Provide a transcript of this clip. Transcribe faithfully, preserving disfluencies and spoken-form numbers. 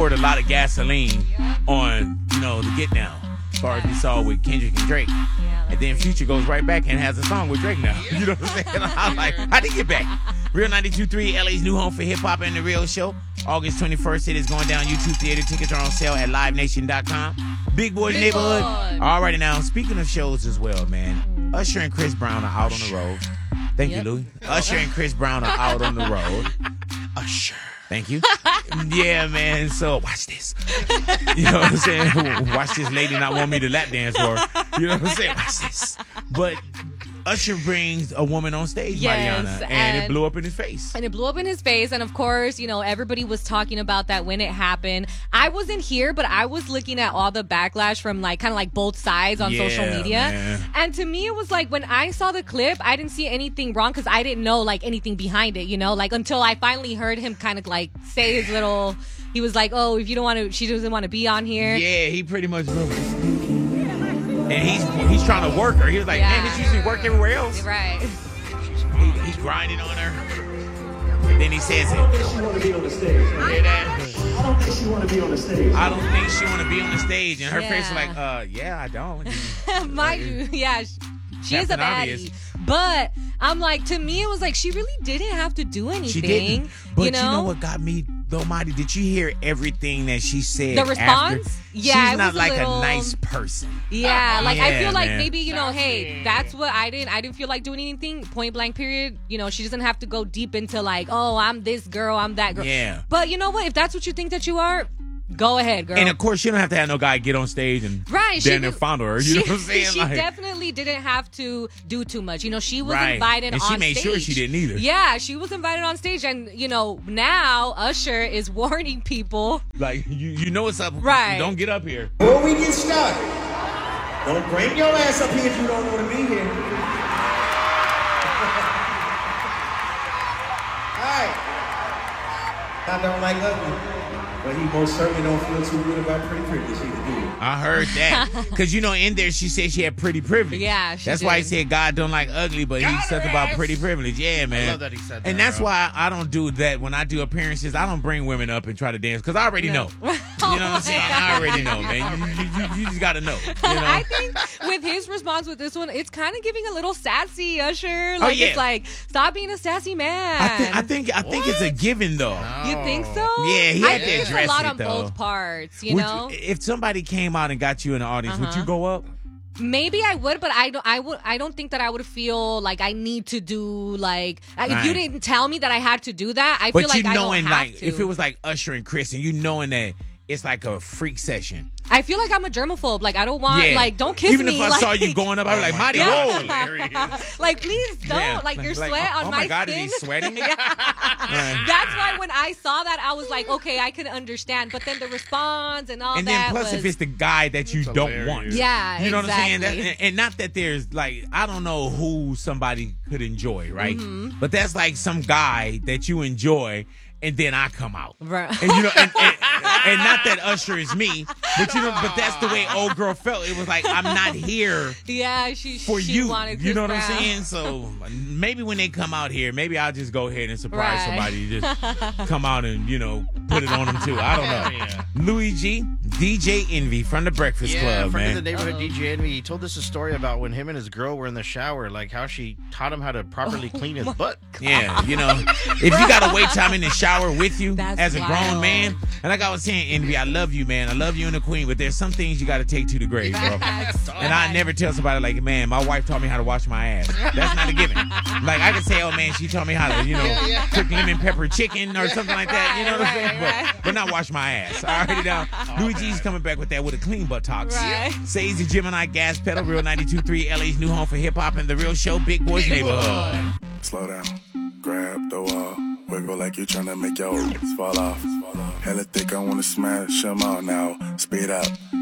poured a lot of gasoline on, you know, the Get Down. As far as we saw with Kendrick and Drake. And then Future goes right back and has a song with Drake now. You know what I'm saying? I'm like, how'd he get back? Real ninety-two point three, L A's new home for hip-hop and The Real Show. August twenty-first, it is going down YouTube Theater. Tickets are on sale at live nation dot com. Big Boys Big Neighborhood. Boy. All right, now, speaking of shows as well, man, Usher and Chris Brown are out on the road. Thank yep. you, Louis. Usher and Chris Brown are out on the road. Usher. Thank you. Yeah, man. So watch this. You know what I'm saying? Watch this lady not want me to lap dance for her. You know what I'm saying? Watch this. But Usher brings a woman on stage, yes, Mariana, and, and it blew up in his face. And it blew up in his face. And of course, you know, everybody was talking about that when it happened. I wasn't here, but I was looking at all the backlash from like kind of like both sides on yeah, social media. Man. And to me, it was like when I saw the clip, I didn't see anything wrong because I didn't know like anything behind it, you know, like until I finally heard him kind of like say his little, he was like, oh, if you don't want to, she doesn't want to be on here. Yeah, he pretty much wrote and he's he's trying to work her. He was like, yeah. man, this usually work everywhere else. Right. He, he's grinding on her. And then he says it. I don't think she want to be on the stage. Hear that? I don't think she want to be on the stage. I don't think she want to be on the stage. And her yeah. face was like, uh, yeah, I don't. Mind you, yeah, she is a baddie. Obvious. But I'm like, to me, it was like she really didn't have to do anything. She didn't. But you know, you know what got me, though, Marty? Did you hear everything that she said? The response? After? Yeah, she's it not was a like little... a nice person. Yeah, like yeah, I feel like man. maybe, you know, hey, that's what I didn't. I didn't feel like doing anything. Point blank. Period. You know, she doesn't have to go deep into like, oh, I'm this girl, I'm that girl. Yeah. But you know what? If that's what you think that you are, go ahead, girl. And of course, you don't have to have no guy get on stage and right, stand there fondle her. You she, know what I'm saying? She like, definitely didn't have to do too much. You know, she was right. invited and on she made stage. sure she didn't either. Yeah, she was invited on stage. And, you know, now Usher is warning people. Like, you, you know what's up. Right. Don't get up here. Before we get started, don't bring your ass up here if you don't want to be here. All right. I don't like ugly. But he most certainly don't feel too good about pretty privilege either, do you? I heard that. Because, you know, in there she said she had pretty privilege. Yeah, she That's did. why he said God don't like ugly, but Got he said her about ass. pretty privilege. Yeah, man. I love that he said that. And that's bro. why I don't do that when I do appearances. I don't bring women up and try to dance because I already No. know. You know what I'm saying? I already know, man. You, you, you, you just got to know. You know? I think with his response with this one, it's kind of giving a little sassy, Usher. Like, Oh, yeah. it's like, stop being a sassy man. I, th- I think I think it's a given, though. You think so? Yeah, he I had to think it's a address lot it, on though. both parts, you Would know? if somebody came out and got you in the audience, would Uh-huh. you go up? Maybe I would, but I don't. I would. I don't think that I would feel like I need to do like. If Right. you didn't tell me that I had to do that, I But feel like you I knowing, don't have like, to. if it was like Usher and Chris, and you knowing that it's like a freak session. I feel like I'm a germaphobe. Like I don't want. Yeah. Like don't kiss Even me. if I like, saw you going up, I'd be like, Mighty, Yeah. whoa. like please don't. Yeah. Like your Like, sweat oh, on oh my, my God, skin. is he sweating? Yeah. Right. That's why when I saw that, I was like, okay, I can understand. But then the response and all And that then plus was, if it's the guy that you It's don't hilarious. want. yeah, You know exactly. what I'm saying? That, and, and not that there's like, I don't know who somebody could enjoy, right? Mm-hmm. But that's like some guy that you enjoy and then I come out. Right. And you know, and, and, and not that Usher is me, but you know, but that's the way old girl felt. It was like, I'm not here Yeah, she for she you. Wanted You know what Chris I'm Brown. saying? So maybe when they come out here, maybe I'll just go ahead and surprise Right. somebody. Just come out and, you know, put it on them too. I don't know. Yeah. Louis G, D J Envy from the Breakfast Yeah, Club, friend man. of the neighborhood Uh-oh. D J Envy. He told us a story about when him and his girl were in the shower, like how she taught him how to properly Oh clean his butt. Yeah, you know, if you got to wait time in the shower with you That's as a grown wild. man, and like I was saying, Envy, I love you, man. I love you and the queen, but there's some things you got to take to the grave, bro. And I never tell somebody like, man, my wife taught me how to wash my ass. That's not a given. Like I can say, oh man, she taught me how to, you know, cook lemon pepper chicken or something like that. You know what I'm saying? Right, right. But, but not wash my ass. I already know. Louis G's coming back with that with a clean buttocks. Right. Says the Gemini Gas Pedal, Real ninety-two point three, L A's new home for hip hop and the Real Show, Big Boys Neighborhood. Slow down, grab the wall, wiggle like you tryna make your oats fall off. Hella thick, I wanna smash them all now. Speed up,